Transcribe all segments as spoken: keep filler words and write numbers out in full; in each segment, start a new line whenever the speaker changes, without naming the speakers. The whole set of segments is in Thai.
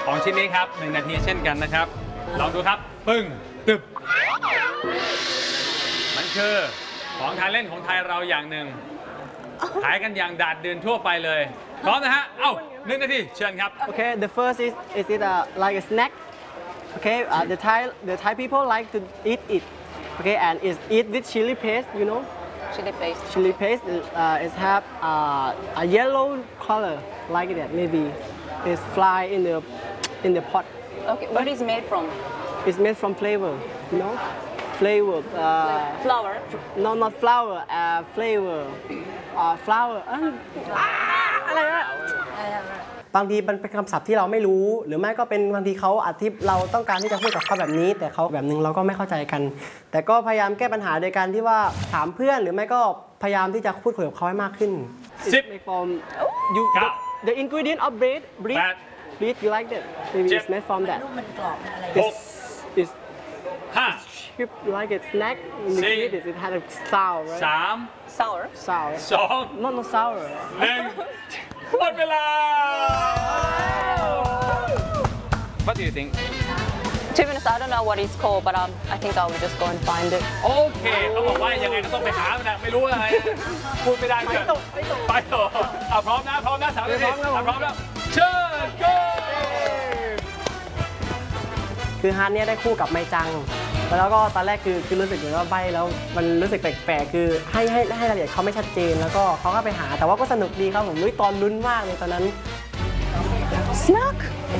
ของชิ้นนี้ครับหนึ่งนาทีเช่นกันนะครับลองดูครับปึ้งตึบมันคือของทานเล่นของไทยเราอย่างหนึ่งขายกันอย่างดาดเดือนทั่วไปเลยพร้อมนะฮะเอ้าหนึ่งนาทีเชิญครับ
Okay, the first is is it a like a snack? Okay, uh, the Thai the Thai people like to eat it. Okay, and it's eat with chili paste, you know.
Chili paste.
Chili paste uh, is have uh, a yellow color like that maybe. It's fly in the in the pot.
Okay, what is made from?
It's made from flavor, you know. Flavor. Uh,
Flour.
no, not flour. Uh, flavor. Uh, flour. อะไรอะบางทีมันเป็นคำศัพท์ที่เราไม่รู้ หรือไม่ก็เป็นบางทีเขาอธิบเราต้องการที่จะพูดกับเขาแบบนี้ แต่เขาแบบนึงเราก็ไม่เข้าใจกัน แต่ก็พยายามแก้ปัญหาโดยการที่ว่าถามเพื่อนหรือไม่ก็พยายามที่จะพูดคุยกับเขาให้มากขึ้น
สิบ
It's made from you the, the ingredient of bread bread
แปด
bread you like that maybe
เจ็ด
it's made from that
มันกรอบอะไร
หก
it's it's
ห้า
chip like a snack in the
สี่
bread it had a sour right
สาม
sour
sour
สอง
not not sour
หนึ่งหมดเวลา What do you think
To be honest, I don't know what it's called, but um, I think I will just go and find it.
โอเคเขาบอกว่ายังไงก็ต้องไปหามันนะไม่รู้อะไรพูดไม่ได้เลยไปต่อเอาพร้อมนะพร้อมนะสามนาทีเอาพร้อมแล้วเชิญ go
คือฮาร์ดเนี่ยได้คู่กับไมจัง แล้วก็ตอนแรกคือคือรู้สึกเหมือนว่าใบแล้วมันรู้สึกแปลกๆคือให้ให้ให้รายละเอียดเขาไม่ชัดเจนแล้วก็เขาก็ไปหาแต่ว่าก็สนุกดีครับผมลุ้นตอนลุ้นมากเลยตอนนั้น
Snack.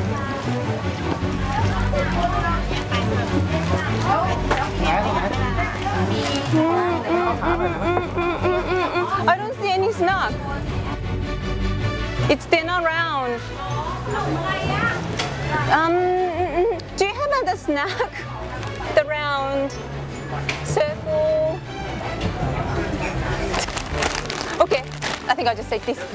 I don't see any snack. It's still not round. Um, do you have other snack? The round circle. Okay, I think I'll just take this.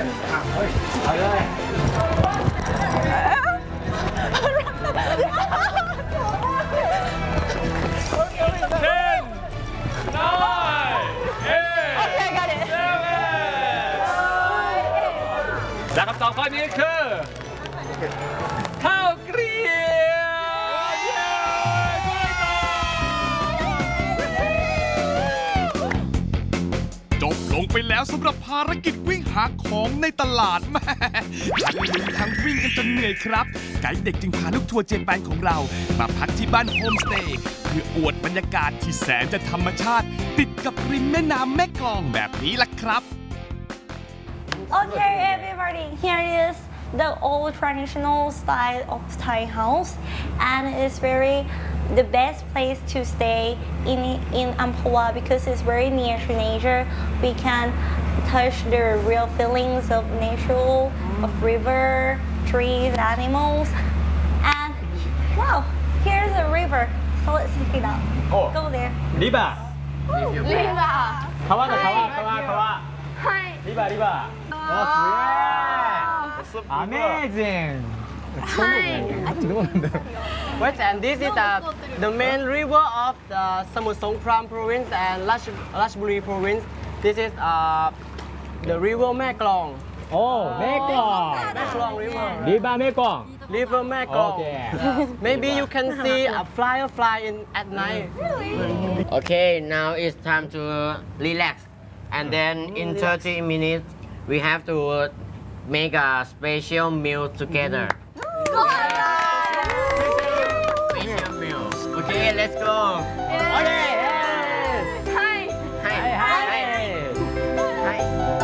ten nine eight
Okay, I got it.
seven และคำตอบข้อนี้คือข้าวเกรียบเย้
จบลงไปแล้วสำหรับภารกิจวิ่งหาของในตลาดแม่ทั้งลุยทั้งวิ่งกันจนเหนื่อยครับไกด์เด็กจึงพาลูกทัวร์เจแปนของเรามาพักที่บ้านโฮมสเตย์เพื่ออวดบรรยากาศที่แสนจะธรรมชาติ ติดกับริมแม่น้ำแม่กลองแบบนี้ล่ะครับ
Okay, everybody, here is the old traditional style of Thai house, and it's very the best place to stay in in Amphoe because it's very near to nature. We can touch the real feelings of nature, of river, trees, animals, and wow, here's a river. So let's check it out.
Oh.
Go there.
リバ
River.
川だ川川川
はい。
リバリバ
Amazing!
Wait, and this is the, the main river of the Samut Songkhram province and Raj, Rajburi province. This is uh, the river Maeklong.
Oh, Mekong!
Maeklong river.
River Mekong!
River Maeklong.
Okay.
Maybe you can see a flyer fly in at night.
Okay, now it's time to relax. And then in thirty minutes, we have to make a special meal together. Special meal. Okay, let's go. Okay.
Hi.
Hi. Hi. Hi.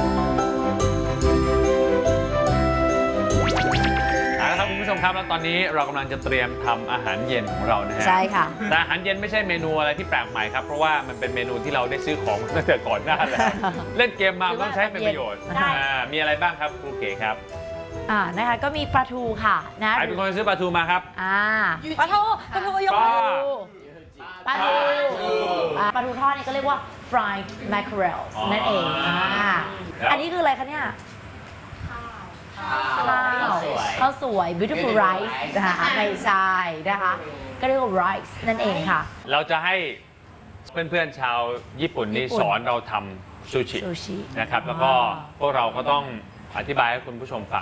เอาละครับคุณผู้ชมครับแล้วตอนนี้เรากำลังจะเตรียมทำอาหารเย็นของเรานะฮะ
ใช่ค่ะ
แต่อาหารเย็นไม่ใช่เมนูอะไรที่แปลกใหม่ครับเพราะว่ามันเป็นเมนูที่เราได้ซื้อของตั้งแต่ก่อนหน้าแล้วเล่นเกมมาต้องใช้เป็นประโยชน์
ใช่
อ่ามีอะไรบ้างครับครูเก๋ครับ
อ่านะคะก็มีปลาทูค่ะนะ
ใครเป็นคนซื้อปลาทูมาครับ
อ่าปลาทูปลาทูยก
ปลา
ปลาทูอ่าปลาทูทอดนี่ก็เรียกว่า fried mackerel
อ๋อ
นั่นเองอ่า
แล้ว
อันนี้คืออะไรคะเนี่ยข้าวข้าวสวย beautiful rice นะคะไม่ใช่นะคะก็เรียกว่า rice นั่นเองค่ะ
เราจะให้เพื่อนๆชาวญี่ปุ่นนี่
ญี่ปุ่น
สอนเราทำซูชิ
ซูชิ
นะครับแล้วก็
อ่า
พวกเราก็ต้องอธิบายให้คุณผู้ชมฟัง